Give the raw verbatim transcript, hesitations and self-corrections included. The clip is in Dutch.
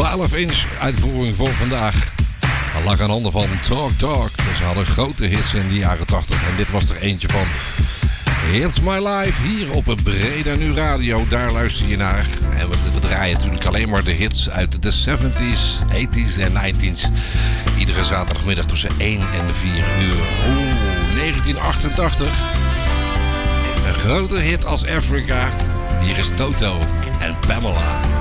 twaalf inch uitvoering voor vandaag. Dat lag aan handen van Talk Talk. Ze hadden grote hits in de jaren tachtig en dit was er eentje van. It's My Life, hier op het Breda Nu Radio, daar luister je naar. En we, we draaien natuurlijk alleen maar de hits uit de zeventies, tachtiger en negentiger. Iedere zaterdagmiddag tussen één en vier uur. Oeh, negentien achtentachtig. Een grote hit als Africa. Hier is Toto en Pamela.